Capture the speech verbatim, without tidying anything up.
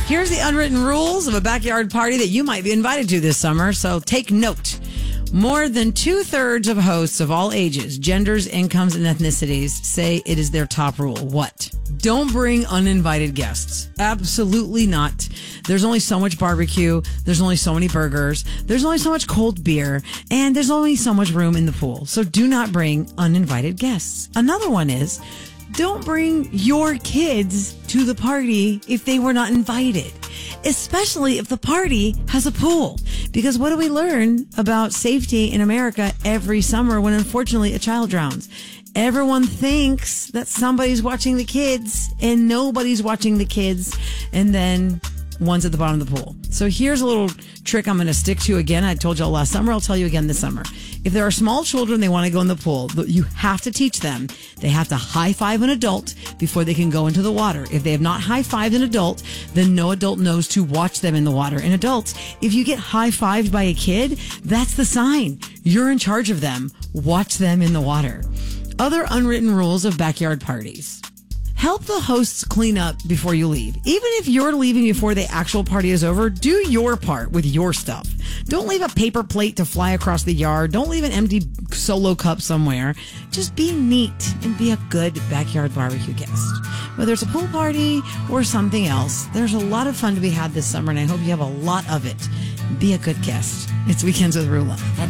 Here's the unwritten rules of a backyard party that you might be invited to this summer, so take note. More than two-thirds of hosts of all ages, genders, incomes, and ethnicities say it is their top rule. What? Don't bring uninvited guests. Absolutely not. There's only so much barbecue. There's only so many burgers. There's only so much cold beer. And there's only so much room in the pool. So do not bring uninvited guests. Another one is, don't bring your kids to the party if they were not invited, especially if the party has a pool. Because what do we learn about safety in America every summer when unfortunately a child drowns? Everyone thinks that somebody's watching the kids and nobody's watching the kids, and then one's at the bottom of the pool. So here's a little trick I'm going to stick to again. I told y'all last summer. I'll tell you again this summer. If there are small children, they want to go in the pool, you have to teach them. They have to high-five an adult before they can go into the water. If they have not high-fived an adult, then no adult knows to watch them in the water. And adults, if you get high-fived by a kid, that's the sign. You're in charge of them. Watch them in the water. Other unwritten rules of backyard parties. Help the hosts clean up before you leave. Even if you're leaving before the actual party is over, do your part with your stuff. Don't leave a paper plate to fly across the yard. Don't leave an empty Solo cup somewhere. Just be neat and be a good backyard barbecue guest. Whether it's a pool party or something else, there's a lot of fun to be had this summer, and I hope you have a lot of it. Be a good guest. It's Weekends with Rula.